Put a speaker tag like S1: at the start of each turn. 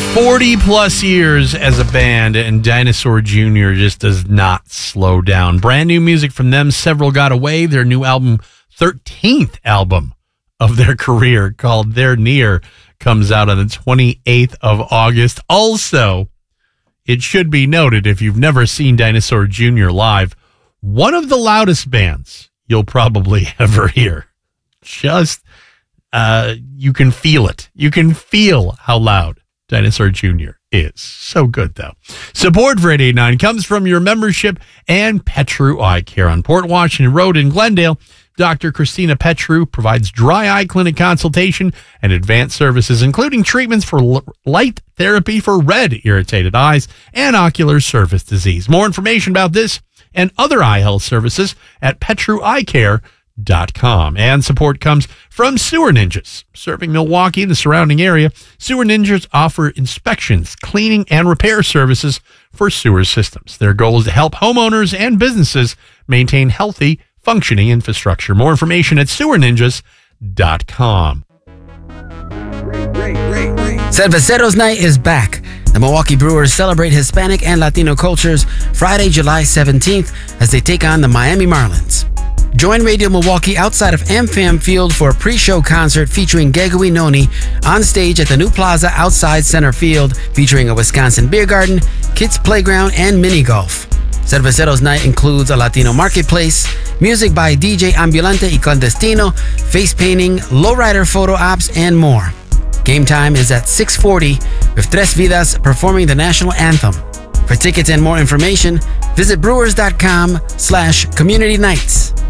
S1: 40 plus years as a band, and Dinosaur Jr. just does not slow down. Brand new music from them, Several Got Away, their new album, 13th album of their career, called They're Near, comes out on the 28th of August. Also, it should be noted, if you've never seen Dinosaur Jr. live, one of the loudest bands you'll probably ever hear. Just, you can feel it. You can feel how loud Dinosaur Jr. is. So good, though. Support for 889 comes from your membership and Petru Eye Care on Port Washington Road in Glendale. Dr. Christina Petru provides dry eye clinic consultation and advanced services, including treatments for light therapy for red irritated eyes and ocular surface disease. More information about this and other eye health services at petrueyecare.com. And support comes from Sewer Ninjas. Serving Milwaukee and the surrounding area, Sewer Ninjas offer inspections, cleaning, and repair services for sewer systems. Their goal is to help homeowners and businesses maintain healthy, functioning infrastructure. More information at sewerninjas.com.
S2: Cerveceros Night is back. The Milwaukee Brewers celebrate Hispanic and Latino cultures Friday, July 17th as they take on the Miami Marlins. Join Radio Milwaukee outside of AmFam Field for a pre-show concert featuring Gegui Noni on stage at the new plaza outside center field, featuring a Wisconsin beer garden, kids playground, and mini golf. Cerveceros Night includes a Latino marketplace, music by DJ Ambulante y Clandestino, face painting, lowrider photo ops, and more. Game time is at 6:40 with Tres Vidas performing the national anthem. For tickets and more information, visit brewers.com/community nights.